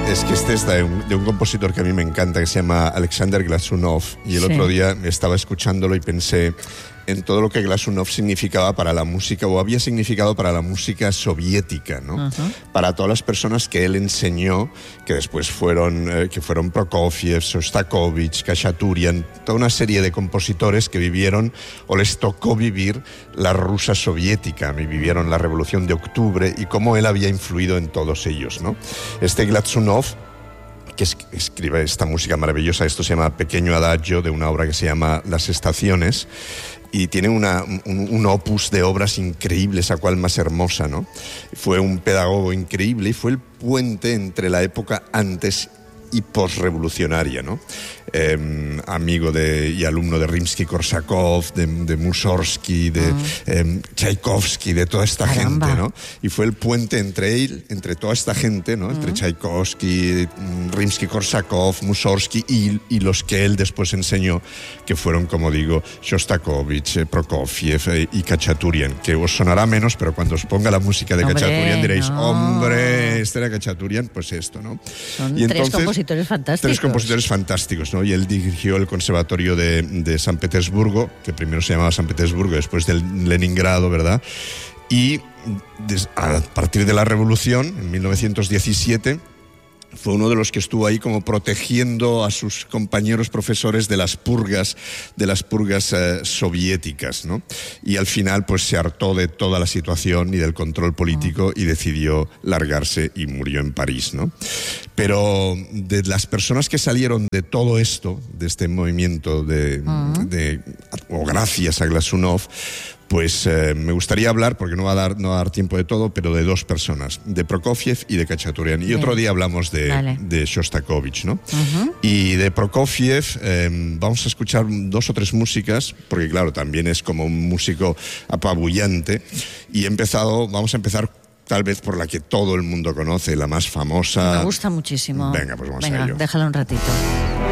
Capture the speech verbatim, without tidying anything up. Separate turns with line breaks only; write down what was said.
Es que este es de un, de un compositor que a mí me encanta, que se llama Alexander Glazunov, y el
Sí.
otro día estaba escuchándolo y pensé en todo lo que Glazunov significaba para la música, o había significado para la música soviética, ¿no?
Uh-huh.
Para todas las personas que él enseñó, que después fueron, eh, que fueron Prokofiev, Shostakovich, Khachaturian, toda una serie de compositores que vivieron, o les tocó vivir, la Rusia soviética, vivieron la Revolución de Octubre, y cómo él había influido en todos ellos, ¿no? Este Glazunov, que es, escribe esta música maravillosa, esto se llama Pequeño Adagio, de una obra que se llama Las Estaciones, y tiene una, un, un opus de obras increíbles, a cual más hermosa, ¿no? Fue un pedagogo increíble y fue el puente entre la época antes y posrevolucionaria, ¿no? Eh, amigo de, y alumno de Rimsky-Korsakov, de, de Mussorgsky, de
Mm.
eh, Tchaikovsky, de toda esta
Caramba.
gente, ¿no? Y fue el puente entre él, entre toda esta gente, ¿no? Entre
Mm.
Tchaikovsky, Rimsky-Korsakov, Mussorgsky y, y los que él después enseñó, que fueron, como digo, Shostakovich, eh, Prokofiev eh, y Khachaturian, que os sonará menos, pero cuando os ponga la música de
Hombre,
Khachaturian diréis,
no.
hombre, este era Khachaturian, pues esto, ¿no?
Son
Y
tres
entonces,
compositores fantásticos.
Tres compositores fantásticos, ¿no? Y él dirigió el Conservatorio de, de San Petersburgo, que primero se llamaba San Petersburgo, después del Leningrado, ¿verdad? Y des, a partir de la Revolución, en mil novecientos diecisiete, fue uno de los que estuvo ahí como protegiendo a sus compañeros profesores de las purgas, de las purgas eh, soviéticas, ¿no? Y al final pues se hartó de toda la situación y del control político y decidió largarse y murió en París, ¿no? Pero de las personas que salieron de todo esto, de este movimiento de, uh-huh. de o gracias a Glazunov, pues eh, me gustaría hablar, porque no va, a dar, no va a dar tiempo de todo, pero de dos personas, de Prokofiev y de Khachaturian. Y Bien. Otro día hablamos de, vale. de Shostakovich, ¿no? Uh-huh. Y de Prokofiev eh, vamos a escuchar dos o tres músicas, porque claro, también es como un músico apabullante. Y he empezado, vamos a empezar tal vez por la que todo el mundo conoce, la más famosa.
Me gusta muchísimo.
Venga, pues vamos
Venga,
a ello.
Déjala un ratito.